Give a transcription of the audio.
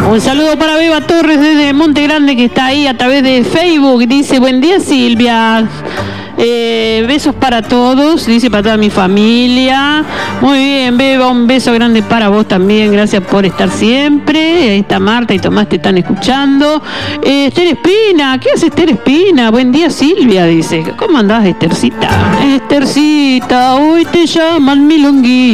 Un saludo para Beba Torres desde Monte Grande, que está ahí a través de Facebook. Dice, buen día Silvia. Besos para todos, dice, para toda mi familia. Muy bien, Beba, un beso grande para vos también, gracias por estar siempre. Ahí está Marta y Tomás, te están escuchando. Esther Espina, ¿qué hace Esther Espina? Buen día Silvia, dice. ¿Cómo andás, Estercita? Estercita, hoy te llaman milonguita.